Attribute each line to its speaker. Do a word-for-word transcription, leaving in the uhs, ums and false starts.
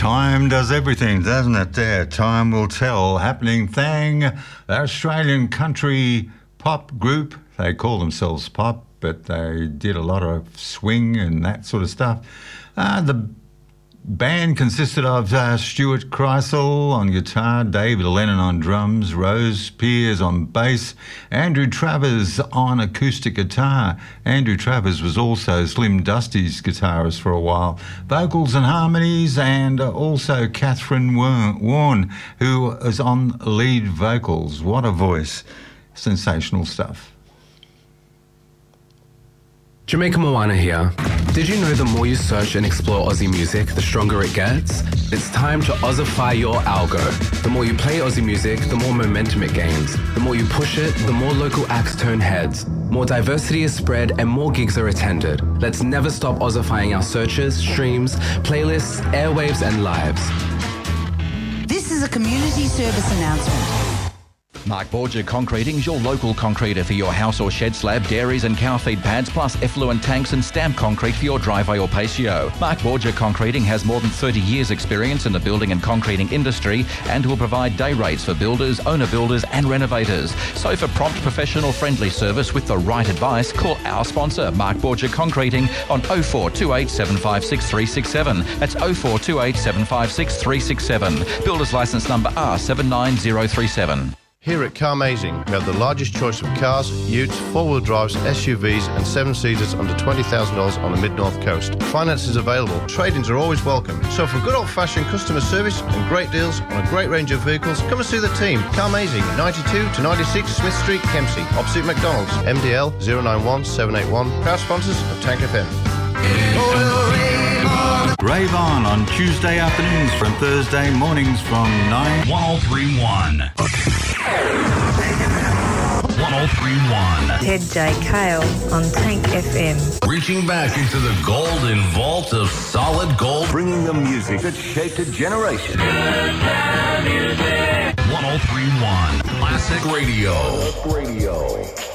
Speaker 1: Time does everything, doesn't it? There, time will tell. Happening thing. The Australian country pop group. They call themselves pop, but they did a lot of swing and that sort of stuff. Uh, the band consisted of uh, Stuart Kreisel on guitar, David Lennon on drums, Rose Piers on bass, Andrew Travers on acoustic guitar. Andrew Travers was also Slim Dusty's guitarist for a while. Vocals and harmonies, and also Catherine Warne, who is on lead vocals. What a voice. Sensational stuff.
Speaker 2: Jamaica Moana here. Did you know the more you search and explore Aussie music, the stronger it gets? It's time to Aussify your algo. The more you play Aussie music, the more momentum it gains. The more you push it, the more local acts turn heads. More diversity is spread and more gigs are attended. Let's never stop Aussifying our searches, streams, playlists, airwaves and lives.
Speaker 3: This is a community service announcement.
Speaker 4: Mark Borgia Concreting is your local concreter for your house or shed slab, dairies and cow feed pads, plus effluent tanks and stamp concrete for your driveway or patio. Mark Borgia Concreting has more than thirty years experience in the building and concreting industry and will provide day rates for builders, owner builders and renovators. So for prompt, professional, friendly service with the right advice, call our sponsor, Mark Borgia Concreting, on oh four two eight, seven five six, three six seven. That's oh four two eight, seven five six, three six seven. Builder's licence number R seven nine zero three seven.
Speaker 5: Here at Carmazing, we have the largest choice of cars, utes, four-wheel drives, S U Vs and seven-seaters under twenty thousand dollars on the mid-north coast. Finance is available. Trade-ins are always welcome. So for good old-fashioned customer service and great deals on a great range of vehicles, come and see the team. Carmazing, ninety-two to ninety-six Smith Street, Kempsey, opposite McDonald's. M D L zero nine one seven eight one. Proud sponsors of Tank F M.
Speaker 1: Rave On on Tuesday afternoons from Thursday mornings from nine.
Speaker 6: one oh three point one. one oh three point one.
Speaker 7: Ted J. Kale on Tank F M.
Speaker 6: Reaching back into the golden vault of solid gold.
Speaker 8: Bringing the music that shaped a generation.
Speaker 6: one oh three point one. Classic Radio.
Speaker 8: Radio.